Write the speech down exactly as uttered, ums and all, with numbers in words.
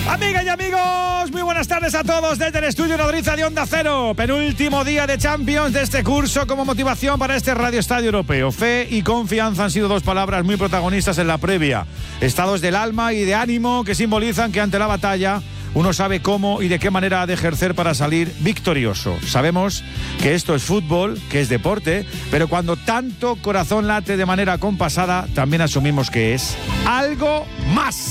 Amigas y amigos, muy buenas tardes a todos desde el estudio Nodriza de Onda Cero. Penúltimo día de Champions de este curso como motivación para este Radio Estadio Europeo. Fe y confianza han sido dos palabras muy protagonistas en la previa. Estados del alma y de ánimo que simbolizan que ante la batalla uno sabe cómo y de qué manera ha de ejercer para salir victorioso. Sabemos que esto es fútbol, que es deporte, pero cuando tanto corazón late de manera compasada, también asumimos que es algo más.